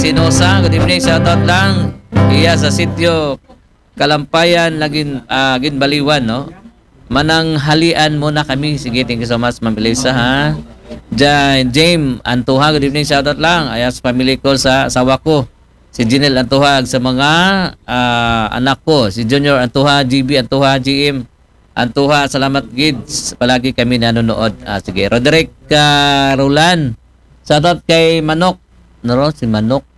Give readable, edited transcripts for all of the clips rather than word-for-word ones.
Sinosa, good evening, shoutout lang. Iya sa sitio Kalampayan, Ginbaliwan, no? Mananghalian muna kami. Sige, thank you so much, Ma'am Elisa, ha? James Antuha, good evening, shoutout lang. Ayas family ko sa asawa ko. Si Jinel Antuhag sa mga anak ko. Si Junior Antuha, GB Antuha, GM Antuha. Salamat, kids. Palagi kami nanonood. Sige, Roderick Roland. Shoutout kay Manok. Naro, si Manok.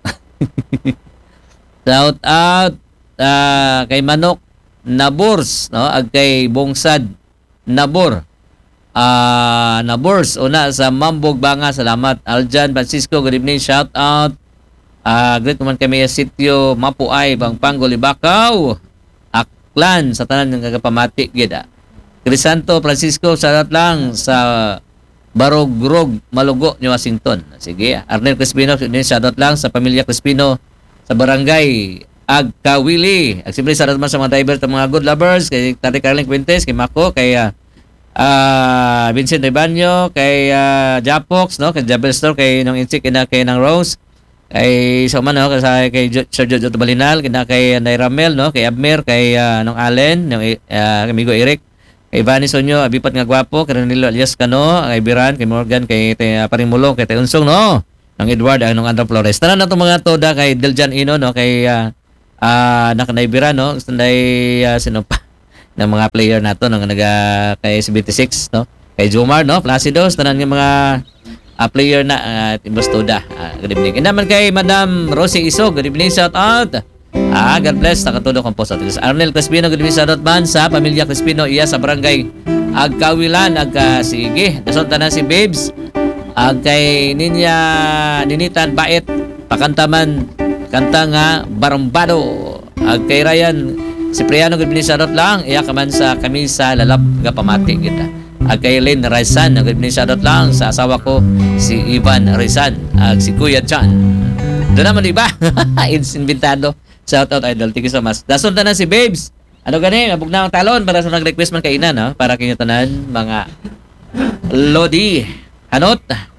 Shout out kay Manok Nabors, no? Ag kay Bungsad Nabor. Nabors una sa Mambog Banga. Salamat. Aljan Francisco, good evening. Shout out. Great naman kami sa sitio Mapuay, Bangpango, Libakaw, Aklan, sa tanan ng kagapamati gid. Crisanto Francisco, shout out lang sa Barogrog, Malugo, New Washington. Sige, Arnel Crispino, shoutout lang sa pamilya Crispino sa barangay Agkawili. Siyempre, shoutout naman sa mga divers, mga good lovers, kay Tati Carling Quintes, kay Mako, kay Vincent Ibanyo, kay Japox, no? Kay Jabel Store, kay nung Insik, kay nang Rose, kay Soman, no? Kay Sir Jojo Balinal, kay Nairamel, no? Kay Abmer, kay nung Allen, nung amigo Eric, kay Vani Sonyo, abipat nga gwapo, kay Ranilo alias Cano, kay Biran, kay Morgan, kay Parimulong, kay Unsong, no? Ng Edward, nung Andrew Flores. Tanan na itong mga toda, kay Deljan Ino, no? Kay Nakanay Biran, no? Sunday, sino pa? Ng mga player nato, ng kay 76, no? Kay Jomar, no? Placidos, tanan ng mga player na Timbos Toda. Good evening. And naman kay Madam Rosie Isog, good evening, shout out. God bless, nakatulong ang post. Arnel Crispino, good evening, shoutout man sa pamilya Crispino, iya sa barangay Agkawilan, sige, nasunta na si Babes, kay Ninitan Bait, pakantaman, kanta nga Barambado, kay Ryan Cipriano, good evening, shoutout lang, iya ka man sa kami sa lalap nga pamati kita. Kay Lynn Rizan, good evening, shoutout lang sa asawa ko, si Ivan Rizan, si Kuya Chan. Doon naman iba, inventado. Shout out, idol. Thank you so much. Dasunta na si Babes. Ano gani? Mabug na ang talon para sa nag-request man kainan, no? Para kinyo tanan mga Lodi. Hanot.